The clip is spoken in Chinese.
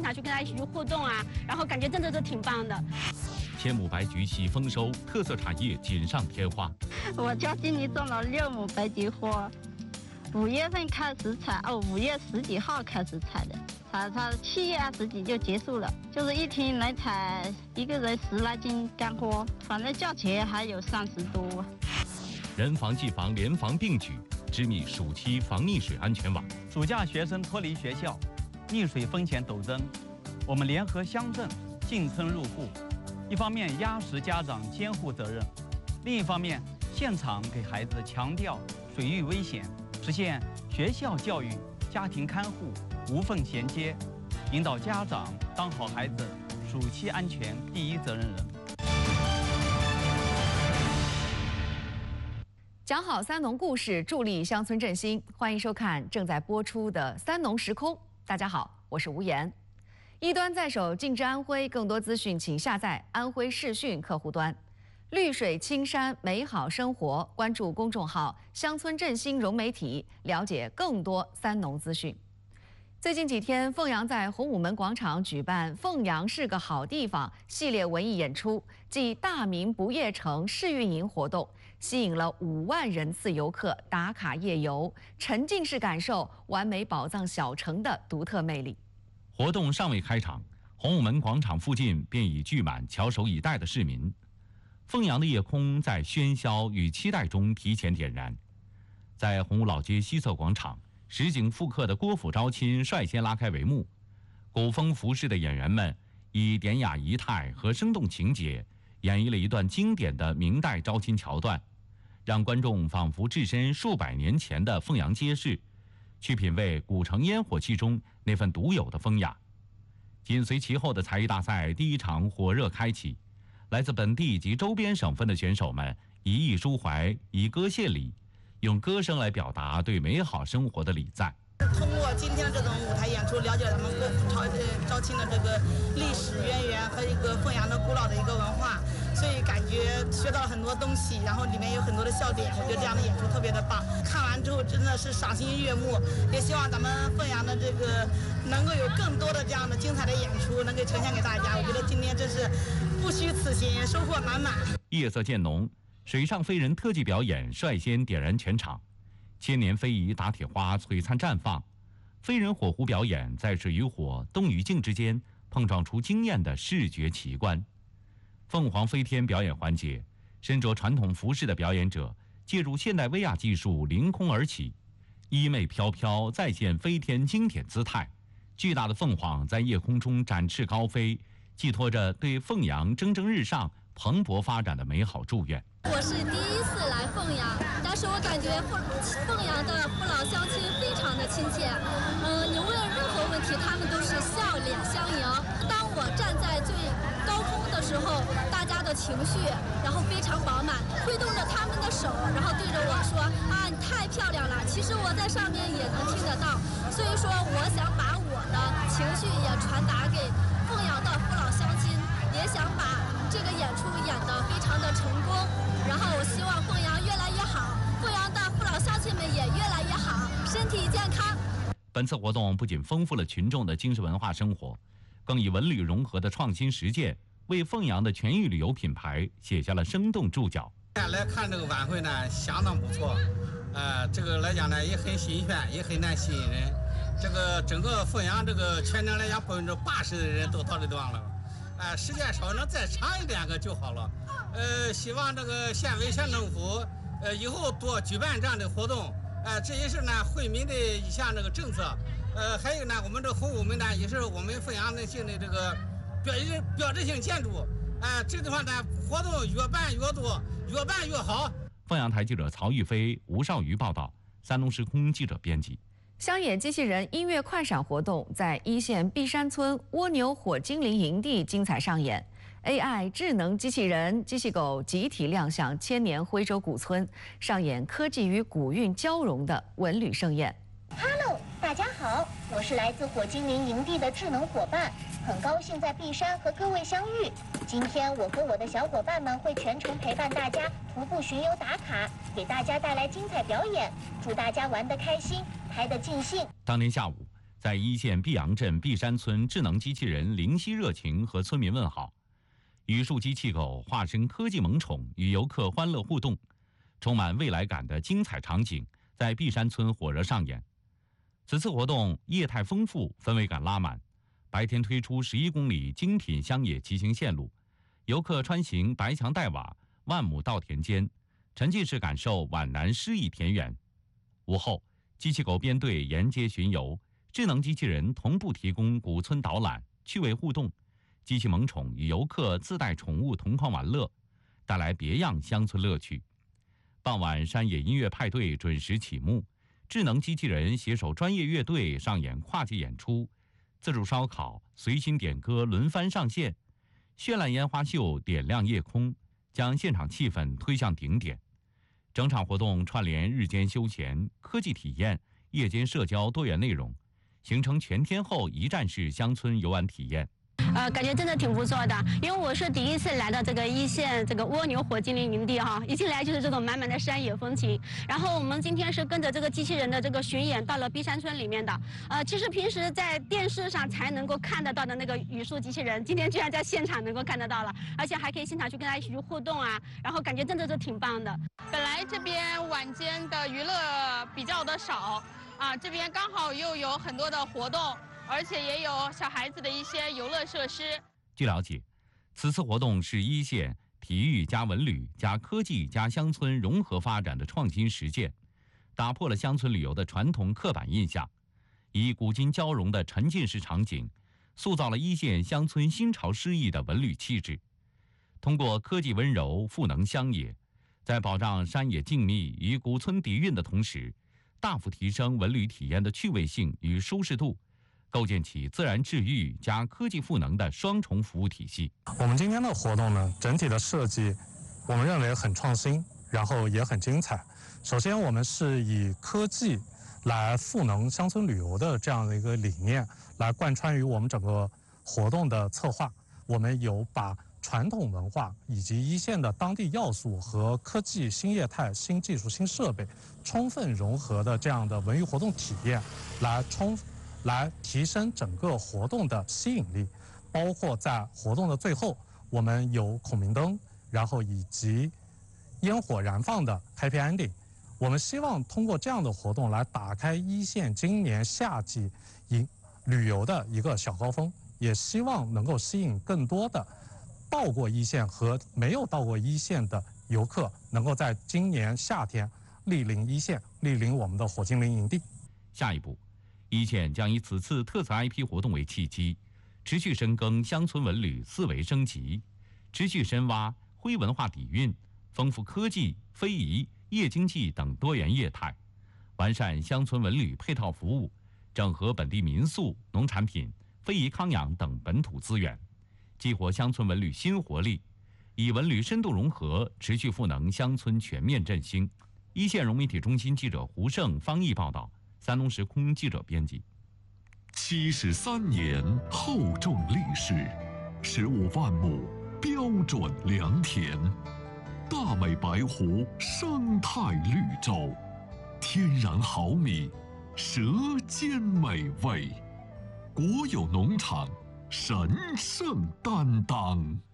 场去跟他一起去互动啊，然后感觉真的是挺棒的。 千亩白菊喜丰收，特色产业锦上添花。 我家今年种了6亩白菊花，5月份开始采，5月10几号开始采的，采7月20几就结束了，就是一天来采一个人10来斤干花，反正价钱还有30多。 人防技防联防并举，织密暑期防溺水安全网。 暑假学生脱离学校，溺水风险陡增，我们联合乡镇进村入户，一方面压实家长监护责任，另一方面现场给孩子强调水域危险，实现学校教育、家庭看护无缝衔接，引导家长当好孩子暑期安全第一责任人。 讲好三农故事，助力乡村振兴。欢迎收看正在播出的《三农时空》。大家好，我是吴岩。一端在手，静知安徽。更多资讯，请下载安徽视讯客户端。绿水青山，美好生活。关注公众号“乡村振兴融媒体”，了解更多三农资讯。最近几天，凤阳在洪武门广场举办“凤阳是个好地方”系列文艺演出暨大明不夜城试运营活动，吸引了5万人次游客打卡夜游，沉浸式感受完美宝藏小城的独特魅力。 活动尚未开场，洪武门广场附近便已聚满翘首以待的市民。凤阳的夜空在喧嚣与期待中提前点燃。在洪武老街西侧广场，实景复刻的郭府招亲率先拉开帷幕，古风服饰的演员们以典雅仪态和生动情节演绎了一段经典的明代招亲桥段，让观众仿佛置身数百年前的凤阳街市，去品味古城烟火气中那份独有的风雅。紧随其后的才艺大赛第一场火热开启，来自本地及周边省份的选手们以艺抒怀，以歌献礼，用歌声来表达对美好生活的礼赞。 通过今天的这种舞台演出，了解了他们郭府招亲的这个历史渊源和一个凤阳的古老的一个文化，所以感觉学到了很多东西，然后里面有很多的笑点，我觉得这样的演出特别的棒。看完之后真的是赏心悦目，也希望咱们凤阳的这个能够有更多的这样的精彩的演出能够呈现给大家。我觉得今天真是不虚此行，收获满满。 夜色渐浓，水上飞人特技表演率先点燃全场，千年非遗打铁花璀璨绽放，飞人火狐表演在水与火、动与静之间碰撞出惊艳的视觉奇观。凤凰飞天表演环节，身着传统服饰的表演者借助现代威亚技术凌空而起，衣袂飘飘，再现飞天经典姿态。巨大的凤凰在夜空中展翅高飞，寄托着对凤阳蒸蒸日上、蓬勃发展的美好祝愿。 我是第一次来凤阳，但是我感觉凤阳的父老乡亲非常的亲切。你问任何问题，他们都是笑脸相迎。当我站在最高峰的时候，大家的情绪然后非常饱满，挥动着他们的手，然后对着我说：“啊，你太漂亮了！”其实我在上面也能听得到，所以说我想把我的情绪也传达给凤阳的父老乡亲，也想把这个演出演得非常的成功。然后我希望凤阳越来越好，凤阳的父老乡亲们也越来越好，身体健康。 本次活动不仅丰富了群众的精神文化生活，更以文旅融合的创新实践，为凤阳的全域旅游品牌写下了生动注脚。 来看这个晚会呢，相当不错，这个来讲呢也很新鲜，也很耐吸引人。这个整个凤阳这个全程来讲80%的人都到这地方了。时间稍微能再长一点个就好了。希望这个县委县政府以后多举办这样的活动。这也是呢惠民的一项这个政策。还有呢，我们这洪武门呢也是我们凤阳的性的这个标志性建筑。这地方呢活动越办越多，越办越好。 凤阳台记者曹玉飞、吴少瑜报道，三农时空记者编辑。 乡野机器人音乐快闪活动在一线碧山村蜗牛火精灵营地精彩上演。AI 智能机器人、机器狗集体亮相千年徽州古村，上演科技与古韵交融的文旅盛宴。 Hello， 大家好，我是来自火精灵营地的智能伙伴，很高兴在碧山和各位相遇。今天我和我的小伙伴们会全程陪伴大家徒步巡游打卡，给大家带来精彩表演，祝大家玩得开心，拍得尽兴。 当天下午， 在一线碧阳镇碧山村智能机器人灵犀热情和村民问好，语数机器狗化身科技萌宠，与游客欢乐互动，充满未来感的精彩场景在碧山村火热上演。此次活动业态丰富，氛围感拉满。白天推出11公里精品乡野骑行线路，游客穿行白墙黛瓦、万亩稻田间，沉浸式感受皖南诗意田园。午后，机器狗编队沿街巡游，智能机器人同步提供古村导览、趣味互动，机器萌宠与游客自带宠物同框玩乐，带来别样乡村乐趣。傍晚，山野音乐派对准时启幕，智能机器人携手专业乐队上演跨界演出，自助烧烤、随心点歌轮番上线，绚烂烟花秀点亮夜空，将现场气氛推向顶点。整场活动串联日间休闲、科技体验、夜间社交多元内容，形成全天候一站式乡村游玩体验。 感觉真的挺不错的，因为我是第一次来到这个一线这个蜗牛火精灵营地哈，一进来就是这种满满的山野风情。然后我们今天是跟着这个机器人的这个巡演到了碧山村里面的。其实平时在电视上才能够看得到的那个语数机器人，今天居然在现场能够看得到了，而且还可以现场去跟他一起去互动啊，然后感觉真的是挺棒的。 本来这边晚间的娱乐比较的少啊，这边刚好又有很多的活动。而且也有小孩子的一些游乐设施。 据了解，此次活动是一线体育加文旅加科技加乡村融合发展的创新实践，打破了乡村旅游的传统刻板印象，以古今交融的沉浸式场景，塑造了一线乡村新潮诗意的文旅气质。通过科技温柔赋能乡野，在保障山野静谧与古村底蕴的同时，大幅提升文旅体验的趣味性与舒适度，构建起自然治愈加科技赋能的双重服务体系。 我们今天的活动呢，整体的设计，我们认为很创新，然后也很精彩。首先，我们是以科技来赋能乡村旅游的这样的一个理念，来贯穿于我们整个活动的策划。我们有把传统文化以及一线的当地要素和科技新业态、新技术、新设备充分融合的这样的文娱活动体验，来提升整个活动的吸引力，包括在活动的最后，我们有孔明灯，然后以及烟火燃放的 Happy Ending。我们希望通过这样的活动来打开一线今年夏季旅游的一个小高峰，也希望能够吸引更多的到过一线和没有到过一线的游客，能够在今年夏天莅临一线，莅临我们的火精灵营地。 下一步，一线将以此次特色 IP 活动为契机，持续深耕乡村文旅思维升级，持续深挖徽文化底蕴，丰富科技、非遗、夜经济等多元业态，完善乡村文旅配套服务，整合本地民宿、农产品、非遗康养等本土资源，激活乡村文旅新活力，以文旅深度融合，持续赋能乡村全面振兴。一线融媒体中心记者胡胜、方毅报道。山东时空记者编辑。 73年厚重历史，15万亩标准良田，大美白湖生态绿洲，天然好米，舌尖美味，国有农场神圣担当。